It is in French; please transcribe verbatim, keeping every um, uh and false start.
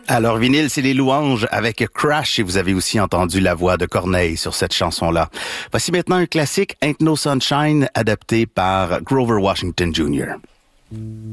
Alors, vinyle, c'est les louanges avec Crash et vous avez aussi entendu la voix de Corneille sur cette chanson-là. Voici maintenant un classique, Ain't No Sunshine, adapté par Grover Washington junior